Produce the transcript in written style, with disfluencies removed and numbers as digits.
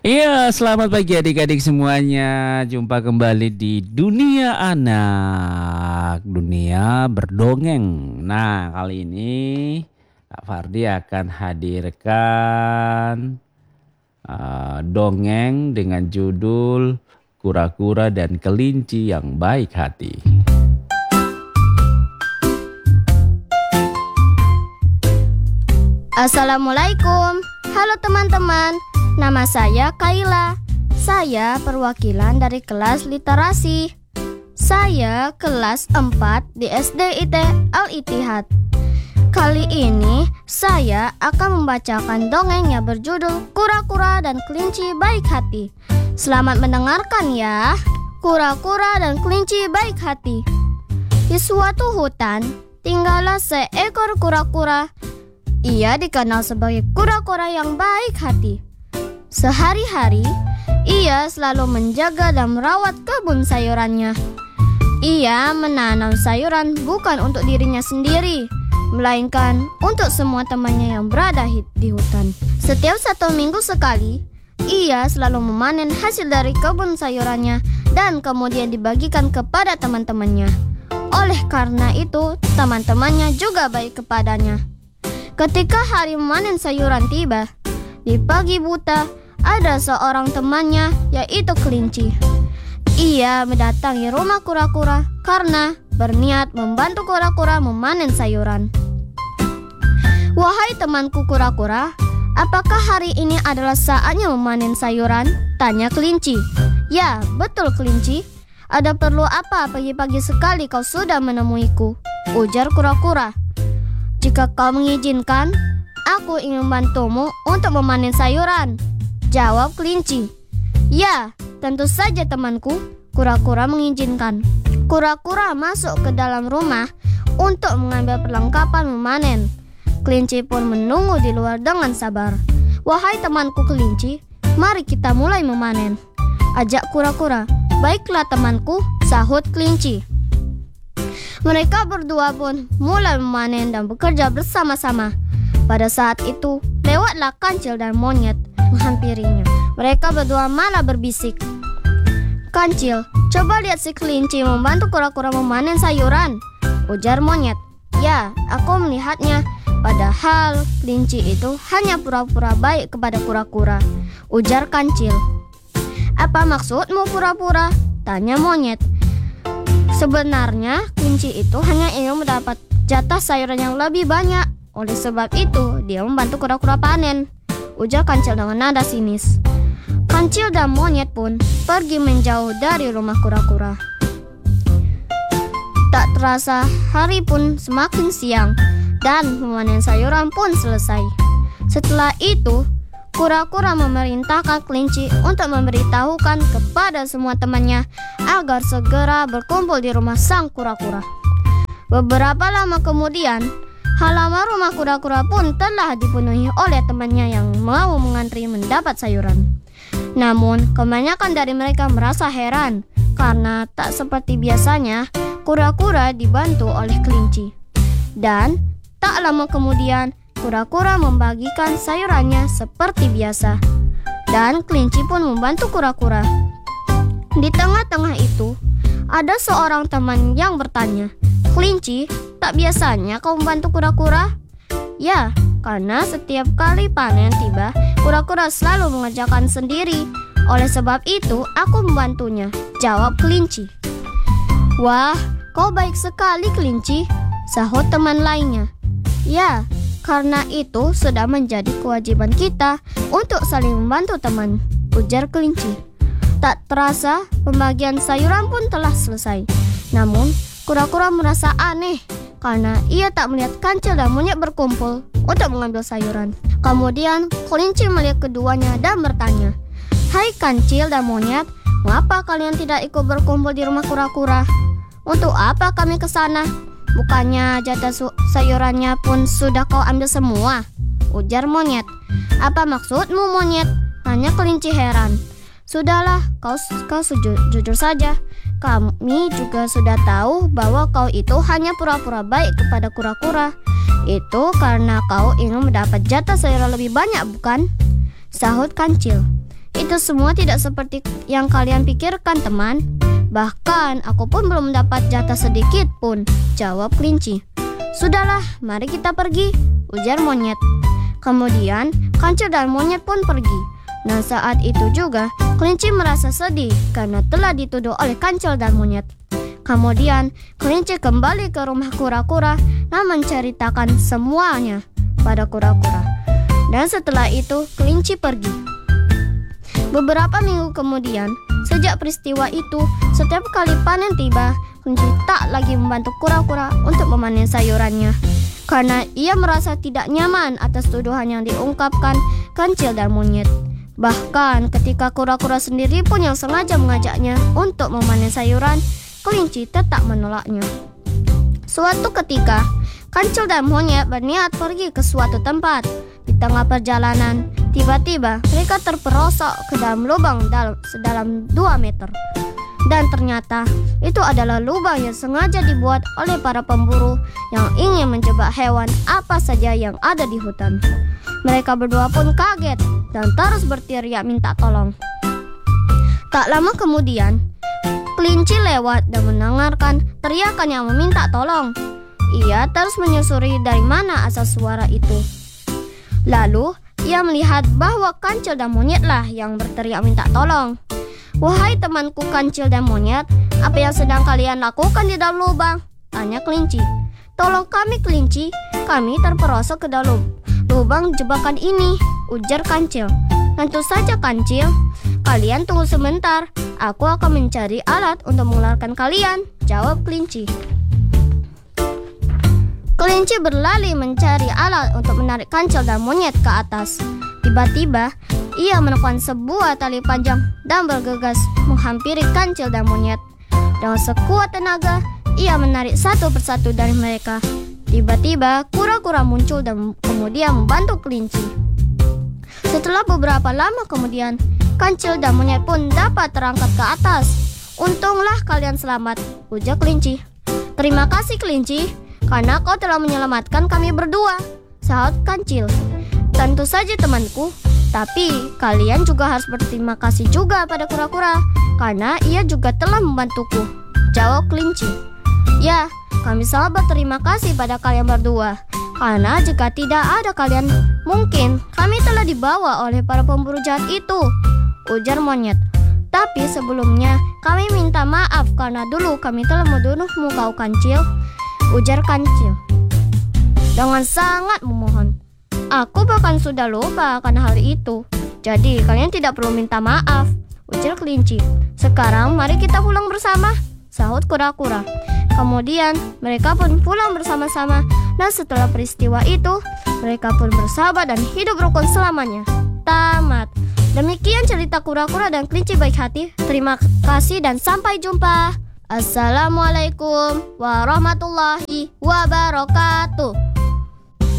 Iya, selamat pagi adik-adik semuanya. Jumpa kembali di Dunia Anak, dunia berdongeng. Nah, kali ini Kak Fardi akan hadirkan dongeng dengan judul Kura-kura dan Kelinci yang Baik Hati. Assalamualaikum. Halo teman-teman. Nama saya Kaila. Saya perwakilan dari kelas literasi. Saya kelas 4 di SDIT Al-Ittihad. Kali ini saya akan membacakan dongeng yang berjudul Kura-kura dan Kelinci Baik Hati. Selamat mendengarkan ya. Kura-kura dan kelinci baik hati. Di suatu hutan tinggallah seekor kura-kura. Ia dikenal sebagai kura-kura yang baik hati. Sehari-hari, ia selalu menjaga dan merawat kebun sayurannya. Ia menanam sayuran bukan untuk dirinya sendiri, melainkan untuk semua temannya yang berada di hutan. Setiap 1 minggu sekali, ia selalu memanen hasil dari kebun sayurannya dan kemudian dibagikan kepada teman-temannya. Oleh karena itu, teman-temannya juga baik kepadanya. Ketika hari memanen sayuran tiba, di pagi buta, ada seorang temannya, yaitu kelinci. Ia mendatangi rumah kura-kura karena berniat membantu kura-kura memanen sayuran. "Wahai temanku kura-kura, apakah hari ini adalah saatnya memanen sayuran?" tanya kelinci. "Ya, betul kelinci. Ada perlu apa pagi-pagi sekali kau sudah menemuiku?" ujar kura-kura. "Jika kau mengizinkan, aku ingin membantumu untuk memanen sayuran," jawab kelinci. "Ya, tentu saja temanku." Kura-kura mengizinkan. Kura-kura masuk ke dalam rumah untuk mengambil perlengkapan memanen. Kelinci pun menunggu di luar dengan sabar. "Wahai temanku kelinci, mari kita mulai memanen," ajak kura-kura. "Baiklah temanku," sahut kelinci. Mereka berdua pun mulai memanen dan bekerja bersama-sama. Pada saat itu, lewatlah kancil dan monyet menghampirinya. Mereka berdua malah berbisik. "Kancil, coba lihat si kelinci membantu kura-kura memanen sayuran," ujar monyet. "Ya, aku melihatnya. Padahal kelinci itu hanya pura-pura baik kepada kura-kura," ujar kancil. "Apa maksudmu pura-pura?" tanya monyet. "Sebenarnya kelinci itu hanya ingin mendapat jatah sayuran yang lebih banyak. Oleh sebab itu, dia membantu kura-kura panen," ujar kancil dengan nada sinis. Kancil dan monyet pun pergi menjauh dari rumah kura-kura. Tak terasa, hari pun semakin siang dan memanen sayuran pun selesai. Setelah itu, kura-kura memerintahkan kelinci untuk memberitahukan kepada semua temannya agar segera berkumpul di rumah sang kura-kura. Beberapa lama kemudian, halaman rumah kura-kura pun telah dipenuhi oleh temannya yang mau mengantri mendapat sayuran. Namun, kebanyakan dari mereka merasa heran karena tak seperti biasanya kura-kura dibantu oleh kelinci. Dan tak lama kemudian, kura-kura membagikan sayurannya seperti biasa. Dan kelinci pun membantu kura-kura. Di tengah-tengah itu, ada seorang teman yang bertanya, "Kelinci, tak biasanya kau membantu kura-kura?" "Ya, karena setiap kali panen tiba, kura-kura selalu mengerjakan sendiri. Oleh sebab itu, aku membantunya," jawab kelinci. "Wah, kau baik sekali kelinci," sahut teman lainnya. "Ya, karena itu sudah menjadi kewajiban kita untuk saling membantu teman," ujar kelinci. Tak terasa, pembagian sayuran pun telah selesai. Namun, kura-kura merasa aneh karena ia tak melihat kancil dan monyet berkumpul untuk mengambil sayuran. Kemudian, kelinci melihat keduanya dan bertanya, "Hai kancil dan monyet, mengapa kalian tidak ikut berkumpul di rumah kura-kura?" "Untuk apa kami ke sana? Bukannya jatah sayurannya pun sudah kau ambil semua?" ujar monyet. "Apa maksudmu monyet?" tanya kelinci heran. "Sudahlah, kau jujur saja. Kami juga sudah tahu bahwa kau itu hanya pura-pura baik kepada kura-kura. Itu karena kau ingin mendapat jatah sayuran lebih banyak, bukan?" sahut kancil. Itu semua tidak seperti yang kalian pikirkan, teman. Bahkan aku pun belum mendapat jatah sedikit pun, jawab kelinci. Sudahlah, mari kita pergi, ujar monyet. Kemudian kancil dan monyet pun pergi. Nah, saat itu juga kelinci merasa sedih karena telah dituduh oleh kancil dan monyet. Kemudian kelinci kembali ke rumah kura-kura dan menceritakan semuanya pada kura-kura. Dan setelah itu kelinci pergi. Beberapa minggu kemudian, sejak peristiwa itu, setiap kali panen tiba, kelinci tak lagi membantu kura-kura untuk memanen sayurannya. Karena ia merasa tidak nyaman atas tuduhan yang diungkapkan kancil dan monyet. Bahkan ketika kura-kura sendiri pun yang sengaja mengajaknya untuk memanen sayuran, kelinci tetap menolaknya. Suatu ketika, kancil dan monyet berniat pergi ke suatu tempat. Di tengah perjalanan, tiba-tiba mereka terperosok ke dalam lubang sedalam 2 meter. Dan ternyata itu adalah lubang yang sengaja dibuat oleh para pemburu yang ingin menjebak hewan apa saja yang ada di hutan. Mereka berdua pun kaget dan terus berteriak minta tolong. Tak lama kemudian, kelinci lewat dan mendengarkan teriakan yang meminta tolong. Ia terus menyusuri dari mana asal suara itu. Lalu, ia melihat bahwa kancil dan monyetlah yang berteriak minta tolong. Wahai temanku kancil dan monyet, apa yang sedang kalian lakukan di dalam lubang? Tanya kelinci. Tolong kami kelinci, kami terperosok ke dalam lubang jebakan ini, ujar kancil. Tentu saja kancil, kalian tunggu sebentar, aku akan mencari alat untuk mengeluarkan kalian, jawab kelinci. Kelinci berlari mencari alat untuk menarik kancil dan monyet ke atas. Tiba-tiba, ia menemukan sebuah tali panjang dan bergegas menghampiri kancil dan monyet. Dengan sekuat tenaga, ia menarik satu persatu dari mereka. Tiba-tiba, kura-kura muncul dan kemudian membantu kelinci. Setelah beberapa lama kemudian, kancil dan monyet pun dapat terangkat ke atas. Untunglah kalian selamat, ujar kelinci. Terima kasih kelinci, karena kau telah menyelamatkan kami berdua, sahut kancil. Tentu saja temanku, tapi kalian juga harus berterima kasih juga pada kura-kura, karena ia juga telah membantuku, jawab kelinci. Ya, kami sangat berterima kasih pada kalian berdua, karena jika tidak ada kalian, mungkin kami telah dibawa oleh para pemburu jahat itu, ujar monyet. Tapi sebelumnya, kami minta maaf karena dulu kami telah membunuhmu kau kancil, ujar kancil dengan sangat memohon. Aku bahkan sudah lupa akan hal itu. Jadi kalian tidak perlu minta maaf, ujar kelinci. Sekarang mari kita pulang bersama, sahut kura-kura. Kemudian mereka pun pulang bersama-sama. Dan setelah peristiwa itu, mereka pun bersahabat dan hidup rukun selamanya. Tamat. Demikian cerita kura-kura dan kelinci baik hati. Terima kasih dan sampai jumpa. Assalamualaikum warahmatullahi wabarakatuh.